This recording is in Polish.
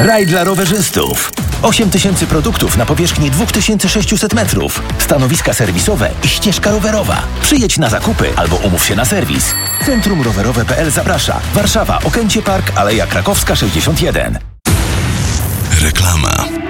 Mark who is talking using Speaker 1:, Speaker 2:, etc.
Speaker 1: Raj dla rowerzystów. 8000 produktów na powierzchni 2600 metrów. Stanowiska serwisowe i ścieżka rowerowa. Przyjedź na zakupy albo umów się na serwis. Centrum Rowerowe.pl zaprasza. Warszawa, Okęcie Park, Aleja Krakowska 61.
Speaker 2: Reklama.